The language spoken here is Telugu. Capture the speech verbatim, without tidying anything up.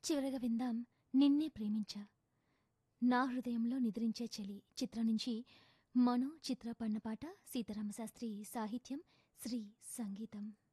చివరగా విందాం నిన్నే ప్రేమించా, నా హృదయంలో నిద్రించే చలి చిత్రం నుంచి మనో చిత్ర పన్నపాట. సీతారామశాస్త్రి సాహిత్యం, శ్రీ సంగీతం.